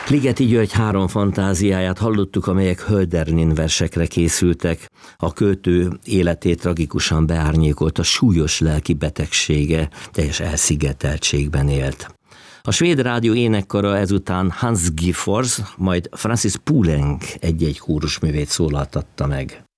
Ligeti György 3 fantáziáját hallottuk, amelyek Hölderlin versekre készültek. A költő életét tragikusan beárnyékolta súlyos lelki betegsége, teljes elszigeteltségben élt. A Svéd Rádió énekkara ezután Hans Giffors, majd Francis Poulenc egy-egy kórusművét szólaltatta meg.